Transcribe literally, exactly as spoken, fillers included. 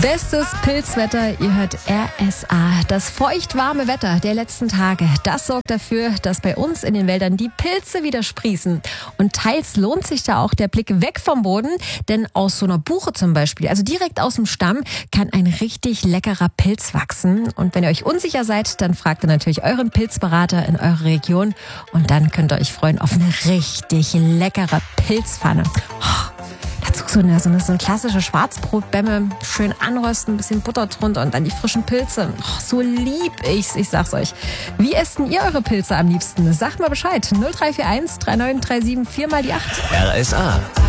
Bestes Pilzwetter, ihr hört R S A. Das feucht-warme Wetter der letzten Tage, das sorgt dafür, dass bei uns in den Wäldern die Pilze wieder sprießen. Und teils lohnt sich da auch der Blick weg vom Boden, denn aus so einer Buche zum Beispiel, also direkt aus dem Stamm, kann ein richtig leckerer Pilz wachsen. Und wenn ihr euch unsicher seid, dann fragt ihr natürlich euren Pilzberater in eurer Region und dann könnt ihr euch freuen auf eine richtig leckere Pilzpfanne. Oh. Dazu so eine, so eine, so eine klassische Schwarzbrotbämme, schön anrösten, ein bisschen Butter drunter und dann die frischen Pilze. Oh, so lieb ich's, ich sag's euch. Wie essen ihr eure Pilze am liebsten? Sagt mal Bescheid. null drei vier eins drei neun drei sieben vier mal die acht. R S A.